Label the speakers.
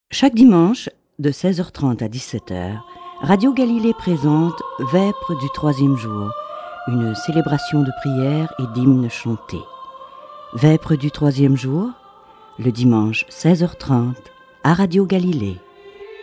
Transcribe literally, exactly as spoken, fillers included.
Speaker 1: Chaque dimanche, de seize heures trente à dix-sept heures, Radio Galilée présente Vêpres du troisième jour, une célébration de prières et d'hymnes chantés. Vêpres du troisième jour, le dimanche seize heures trente, à Radio Galilée.